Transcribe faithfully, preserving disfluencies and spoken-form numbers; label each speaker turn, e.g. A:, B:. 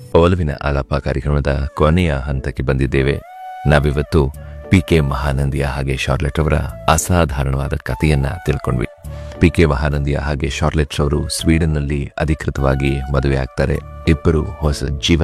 A: ಒಲವಿನ ಆಲಾಪ ಕಾರ್ಯಕ್ರಮದ ಕೊನೆಯ ಹಂತಕ್ಕೆ ಬಂದಿದ್ದೇವೆ. ನಾವಿವತ್ತು ಪಿ ಕೆ ಮಹಾನಂದಿಯ ಹಾಗೆ ಶಾರ್ಲೆಟ್ ಅವರ ಅಸಾಧಾರಣವಾದ ಕಥೆಯನ್ನ ತಿಳ್ಕೊಂಡ್ವಿ. ಪಿ ಕೆ ಮಹಾನಂದಿಯ ಹಾಗೆ ಶಾರ್ಲೆಟ್ ಅವರು ಸ್ವೀಡನ್ನಲ್ಲಿ ಅಧಿಕೃತವಾಗಿ ಮದುವೆ ಆಗ್ತಾರೆ. ಇಬ್ಬರು ಹೊಸ ಜೀವನ